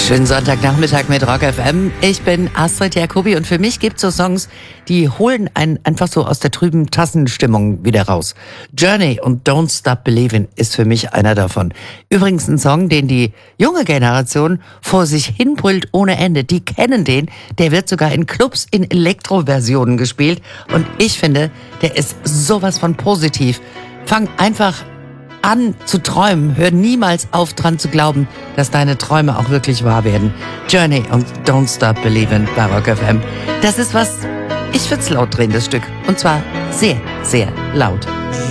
Schönen Sonntagnachmittag mit Rock FM. Ich bin Astrid Jacobi und für mich gibt's so Songs, die holen einen einfach so aus der trüben Tassenstimmung wieder raus. Journey und Don't Stop Believin' ist für mich einer davon. Übrigens ein Song, den die junge Generation vor sich hinbrüllt ohne Ende. Die kennen den, der wird sogar in Clubs in Elektroversionen gespielt und ich finde, der ist sowas von positiv. Fang einfach an zu träumen. Hör niemals auf dran zu glauben, dass deine Träume auch wirklich wahr werden. Journey und Don't Stop Believin' bei Rock FM. Das ist was, ich würd's laut drehen, das Stück. Und zwar sehr, sehr laut.